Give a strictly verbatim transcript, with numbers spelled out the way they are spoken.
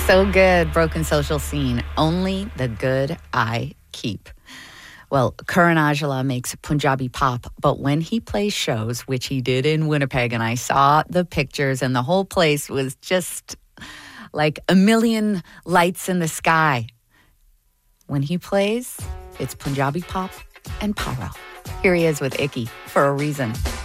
So good, Broken Social Scene. Only the good I keep. Well, Karan Aujla makes Punjabi pop, but when he plays shows, which he did in Winnipeg, and I saw the pictures, and the whole place was just like a million lights in the sky. When he plays, it's Punjabi pop and power. Here he is with Icky for a reason.